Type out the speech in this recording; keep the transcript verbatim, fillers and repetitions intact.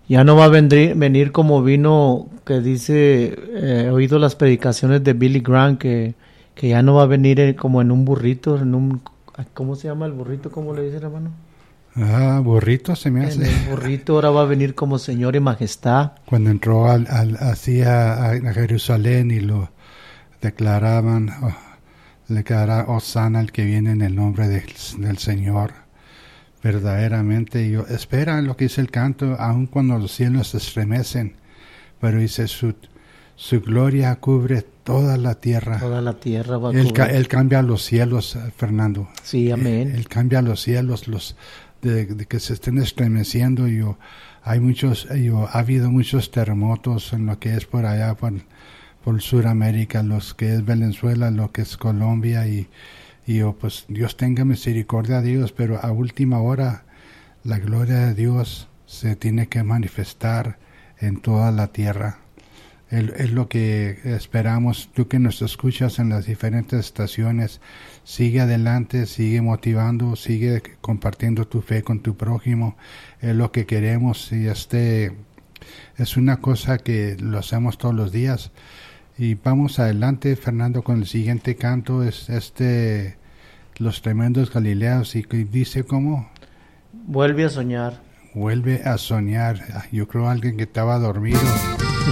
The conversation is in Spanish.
Ya no va a venir, venir como vino, que dice, eh, he oído las predicaciones de Billy Graham, que, que ya no va a venir en- como en un burrito, en un, ¿cómo se llama el burrito? ¿Cómo le dice, hermano? Ah, burrito se me En hace. el burrito ahora va a venir como Señor y Majestad. Cuando entró al, al, hacia a, a Jerusalén y lo declaraban, oh, le quedará Osana el que viene en el nombre de, del Señor. Verdaderamente, yo espera lo que dice el canto, aun cuando los cielos se estremecen, pero dice su, su gloria cubre toda la tierra. Toda la tierra va a Él, ca- cubrir. él cambia los cielos, Fernando. Sí, amén. Él, él cambia los cielos, los de, de que se estén estremeciendo. Yo, hay muchos, yo, ha habido muchos terremotos en lo que es por allá, por, por Sudamérica, los que es Venezuela, lo que es Colombia y Y yo, pues Dios tenga misericordia de Dios, pero a última hora la gloria de Dios se tiene que manifestar en toda la tierra. Es, es lo que esperamos. Tú que nos escuchas en las diferentes estaciones, sigue adelante, sigue motivando, sigue compartiendo tu fe con tu prójimo. Es lo que queremos y este es una cosa que lo hacemos todos los días. Y vamos adelante, Fernando, con el siguiente canto, es este, Los Tremendos Galileos, y que dice cómo Vuelve a soñar. vuelve a soñar. Yo creo alguien que estaba dormido